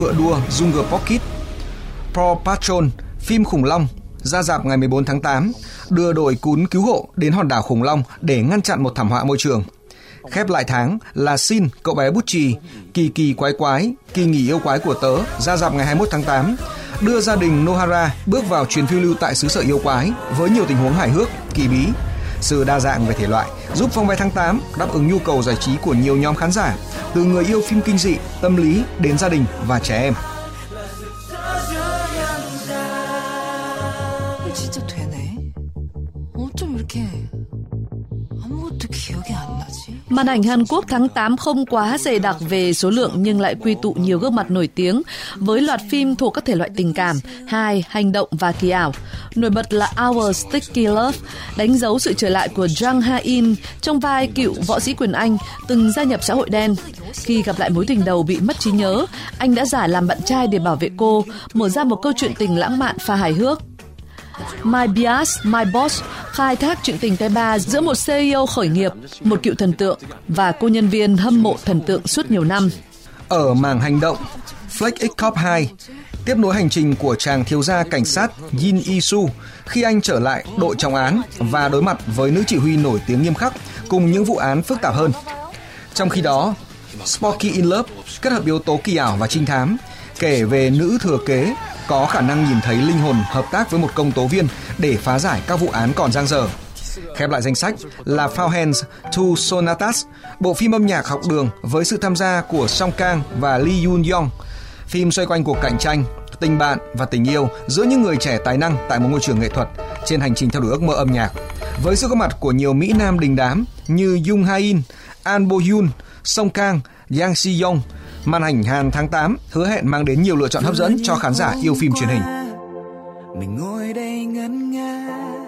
Ngựa đua Jungle Pocket, Paw Patrol, phim khủng long, ra rạp ngày 14 tháng 8, đưa đội cún cứu hộ đến hòn đảo khủng long để ngăn chặn một thảm họa môi trường. Khép lại tháng là Sin, cậu bé bút chì, Kỳ kỳ quái quái, kỳ nghỉ yêu quái của tớ, ra rạp ngày 21 tháng 8, đưa gia đình Nohara bước vào chuyến phiêu lưu tại xứ sở yêu quái với nhiều tình huống hài hước, kỳ bí. Sự đa dạng về thể loại giúp Phòng vé tháng 8 đáp ứng nhu cầu giải trí của nhiều nhóm khán giả, từ người yêu phim kinh dị, tâm lý đến gia đình và trẻ em. Màn ảnh Hàn Quốc tháng 8 không quá dày đặc về số lượng nhưng lại quy tụ nhiều gương mặt nổi tiếng với loạt phim thuộc các thể loại tình cảm, hài, hành động và kỳ ảo. Nổi bật là Our Sticky Love, đánh dấu sự trở lại của Jang Ha-in trong vai cựu võ sĩ quyền Anh từng gia nhập xã hội đen. Khi gặp lại mối tình đầu bị mất trí nhớ, anh đã giả làm bạn trai để bảo vệ cô, mở ra một câu chuyện tình lãng mạn pha hài hước. My Bias, My Boss khai thác chuyện tình tay ba giữa một CEO khởi nghiệp, một cựu thần tượng và cô nhân viên hâm mộ thần tượng suốt nhiều năm. Ở mảng hành động, Flex X Cop 2 tiếp nối hành trình của chàng thiếu gia cảnh sát Yin Isu khi anh trở lại đội trọng án và đối mặt với nữ chỉ huy nổi tiếng nghiêm khắc cùng những vụ án phức tạp hơn. Trong khi đó, Sparky in Love kết hợp yếu tố kỳ ảo và trinh thám, kể về nữ thừa kế có khả năng nhìn thấy linh hồn hợp tác với một công tố viên để phá giải các vụ án còn dang dở. Khép lại danh sách là Foul Hands, Two Sonatas, bộ phim âm nhạc học đường với sự tham gia của Song Kang và Lee Yoon Young. Phim xoay quanh cuộc cạnh tranh, tình bạn và tình yêu giữa những người trẻ tài năng tại một ngôi trường nghệ thuật trên hành trình theo đuổi ước mơ âm nhạc. Với sự có mặt của nhiều mỹ nam đình đám như Jung Ha-in, An Bo-hyun, Song Kang, Yang Si-young, màn ảnh Hàn tháng 8 hứa hẹn mang đến nhiều lựa chọn hấp dẫn cho khán giả yêu phim truyền hình. Mình ngồi đây ngẩn ngơ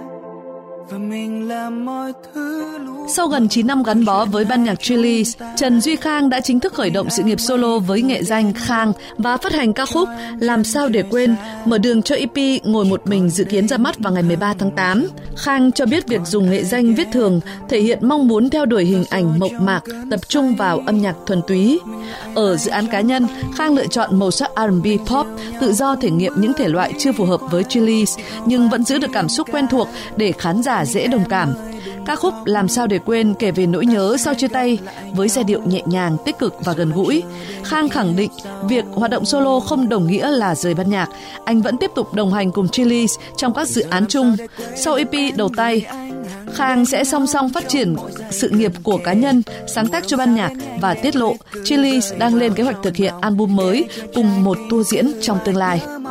và mình làm mọi thứ. Sau gần 9 năm gắn bó với ban nhạc Chillies, Trần Duy Khang đã chính thức khởi động sự nghiệp solo với nghệ danh Khang và phát hành ca khúc Làm sao để quên, mở đường cho EP Ngồi một mình dự kiến ra mắt vào ngày 13 tháng 8. Khang cho biết việc dùng nghệ danh viết thường thể hiện mong muốn theo đuổi hình ảnh mộc mạc, tập trung vào âm nhạc thuần túy. Ở dự án cá nhân, Khang lựa chọn màu sắc R&B pop, tự do thể nghiệm những thể loại chưa phù hợp với Chillies nhưng vẫn giữ được cảm xúc quen thuộc để khán giả dễ đồng cảm. Ca khúc Làm sao để quên kể về nỗi nhớ sau chia tay với giai điệu nhẹ nhàng, tích cực và gần gũi. Khang khẳng định việc hoạt động solo không đồng nghĩa là rời ban nhạc. Anh vẫn tiếp tục đồng hành cùng Chillies trong các dự án chung. Sau EP đầu tay, Khang sẽ song song phát triển sự nghiệp của cá nhân, sáng tác cho ban nhạc và tiết lộ Chillies đang lên kế hoạch thực hiện album mới cùng một tour diễn trong tương lai.